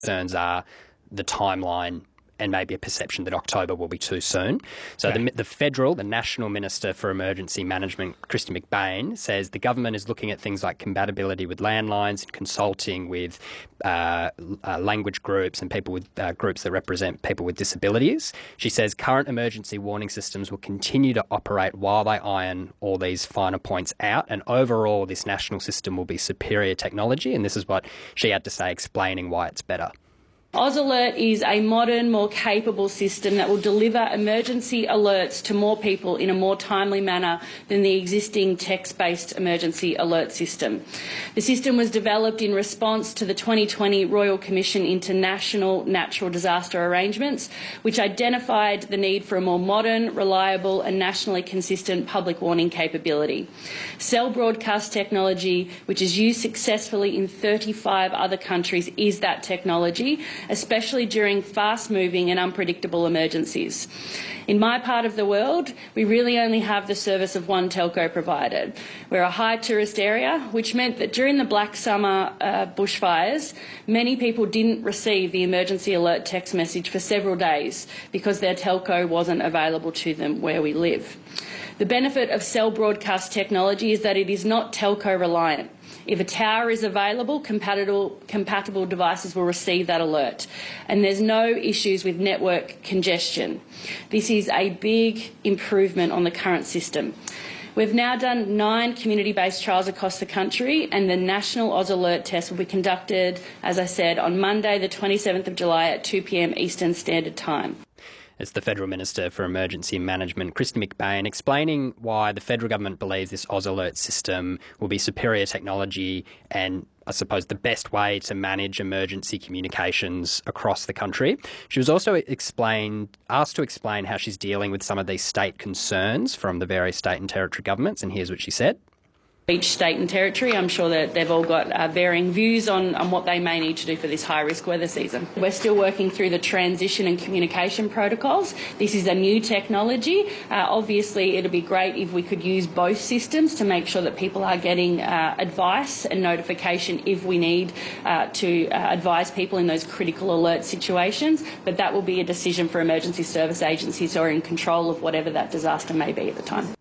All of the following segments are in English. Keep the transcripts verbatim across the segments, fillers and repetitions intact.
concerns are the timeline and maybe a perception that October will be too soon. So okay. the, the federal, the National Minister for Emergency Management, Kristy McBain, says the government is looking at things like compatibility with landlines and consulting with uh, uh, language groups and people with uh, groups that represent people with disabilities. She says current emergency warning systems will continue to operate while they iron all these finer points out, and overall this national system will be superior technology, and this is what she had to say explaining why it's better. AusAlert is a modern, more capable system that will deliver emergency alerts to more people in a more timely manner than the existing text-based emergency alert system. The system was developed in response to the twenty twenty Royal Commission into National Natural Disaster Arrangements, which identified the need for a more modern, reliable and nationally consistent public warning capability. Cell broadcast technology, which is used successfully in thirty-five other countries, is that technology, especially during fast-moving and unpredictable emergencies. In my part of the world, we really only have the service of one telco provider. We're a high tourist area, which meant that during the Black Summer uh, bushfires, many people didn't receive the emergency alert text message for several days because their telco wasn't available to them where we live. The benefit of cell broadcast technology is that it is not telco reliant. If a tower is available, compatible, compatible devices will receive that alert, and there's no issues with network congestion. This is a big improvement on the current system. We've now done nine community-based trials across the country, and the national AusAlert test will be conducted, as I said, on Monday the twenty-seventh of July at two p m Eastern Standard Time. It's the Federal Minister for Emergency Management, Kristy McBain, explaining why the federal government believes this AusAlert system will be superior technology and, I suppose, the best way to manage emergency communications across the country. She was also explained, asked to explain how she's dealing with some of these state concerns from the various state and territory governments, and here's what she said. Each state and territory, I'm sure that they've all got uh, varying views on, on what they may need to do for this high-risk weather season. We're still working through the transition and communication protocols. This is a new technology. Uh, obviously, it would be great if we could use both systems to make sure that people are getting uh, advice and notification if we need uh, to uh, advise people in those critical alert situations, but that will be a decision for emergency service agencies who are in control of whatever that disaster may be at the time.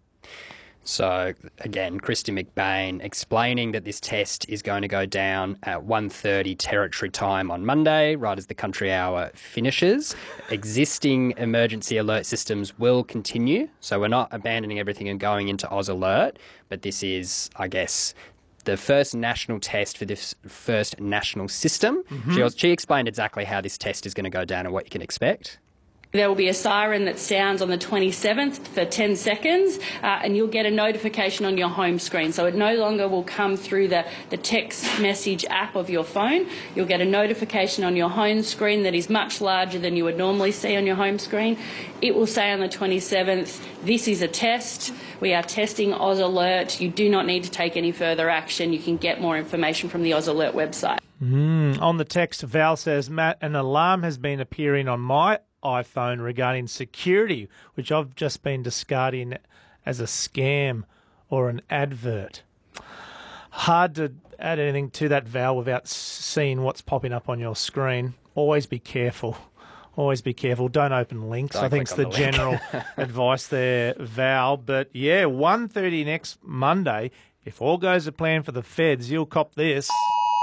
So, again, Kristy McBain explaining that this test is going to go down at one thirty territory time on Monday, right as the country hour finishes. Existing emergency alert systems will continue, so we're not abandoning everything and going into AusAlert, but this is, I guess, the first national test for this first national system. Mm-hmm. She, she explained exactly how this test is going to go down and what you can expect. There will be a siren that sounds on the twenty-seventh for ten seconds, uh, and you'll get a notification on your home screen. So it no longer will come through the, the text message app of your phone. You'll get a notification on your home screen that is much larger than you would normally see on your home screen. It will say on the twenty-seventh, this is a test. We are testing AusAlert. You do not need to take any further action. You can get more information from the AusAlert website. Mm, on the text, Val says, Matt, an alarm has been appearing on my iPhone regarding security, which I've just been discarding as a scam or an advert. Hard to add anything to that, Val, without seeing what's popping up on your screen. Always be careful. Always be careful. Don't open links. Don't I think it's the, the general advice there, Val. But yeah, one thirty next Monday, if all goes to plan for the feds, you'll cop this.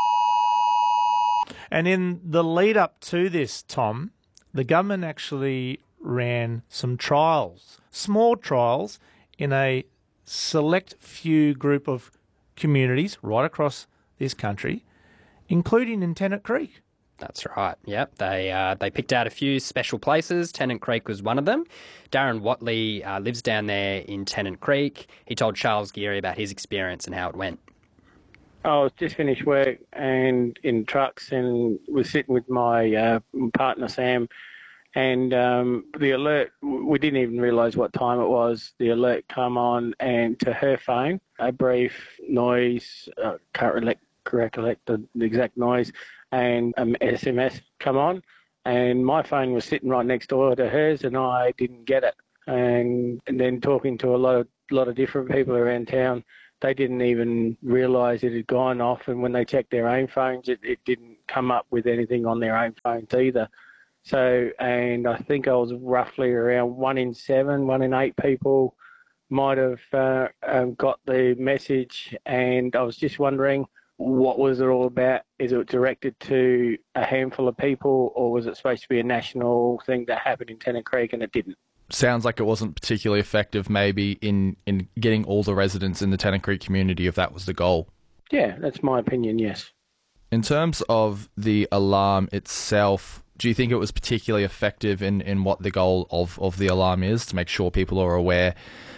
And in the lead up to this, Tom, the government actually ran some trials, small trials, in a select few group of communities right across this country, including in Tennant Creek. That's right. Yep. They uh, they picked out a few special places. Tennant Creek was one of them. Darren Watley uh, lives down there in Tennant Creek. He told Charles Geary about his experience and how it went. I was just finished work and in trucks and was sitting with my uh, partner Sam, and um, the alert, we didn't even realise what time it was. The alert come on, and to her phone, a brief noise, uh, can't recollect, recollect the, the exact noise, and an S M S come on, and my phone was sitting right next door to hers, and I didn't get it. And, and then talking to a lot of lot of different people around town, they didn't even realise it had gone off, and when they checked their own phones, it, it didn't come up with anything on their own phones either. So, and I think I was roughly around one in seven, one in eight people might have uh, um, got the message, and I was just wondering, what was it all about? Is it directed to a handful of people, or was it supposed to be a national thing that happened in Tennant Creek and it didn't? Sounds like it wasn't particularly effective maybe in, in getting all the residents in the Tennant Creek community, if that was the goal. Yeah, that's my opinion, yes. In terms of the alarm itself, do you think it was particularly effective in, in what the goal of, of the alarm is, to make sure people are aware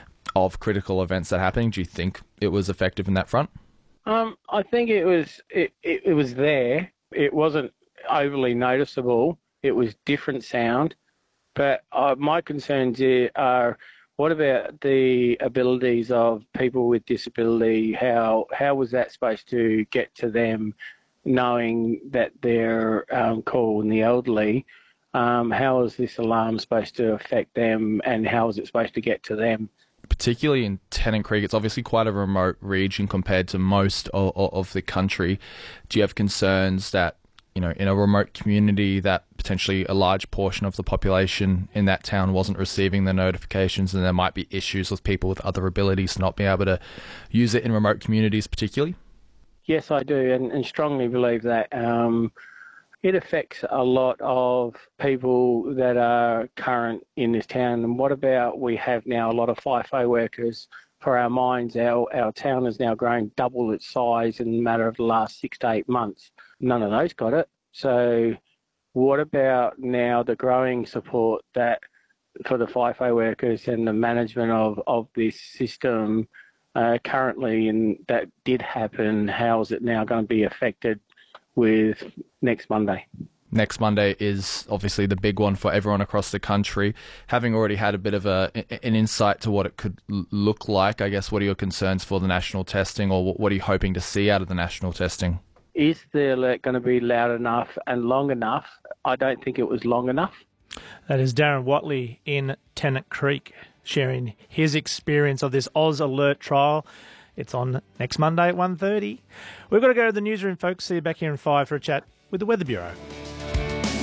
of critical events that are happening? Do you think it was effective in that front? Um, I think it was it, it, it was there. It wasn't overly noticeable. It was different sound. But uh, my concerns here are, what about the abilities of people with disability? How how was that supposed to get to them, knowing that they're um, calling the elderly? Um, how is this alarm supposed to affect them, and how is it supposed to get to them? Particularly in Tennant Creek, it's obviously quite a remote region compared to most of, of the country. Do you have concerns that, you know, in a remote community, that potentially a large portion of the population in that town wasn't receiving the notifications, and there might be issues with people with other abilities not being able to use it in remote communities particularly? Yes, I do, and, and strongly believe that. Um, it affects a lot of people that are current in this town. And what about, we have now a lot of FIFO workers. For our mines, our, our town has now grown double its size in the matter of the last six to eight months. None of those got it. So what about now the growing support that for the FIFO workers and the management of, of this system uh, currently, and that did happen, how is it now going to be affected with next Monday? Next Monday is obviously the big one for everyone across the country. Having already had a bit of a an insight to what it could l- look like, I guess, what are your concerns for the national testing, or what are you hoping to see out of the national testing? Is the alert going to be loud enough and long enough? I don't think it was long enough. That is Darren Watley in Tennant Creek sharing his experience of this Oz Alert trial. It's on next Monday at one thirty. We've got to go to the newsroom, folks. See you back here in five for a chat with the Weather Bureau.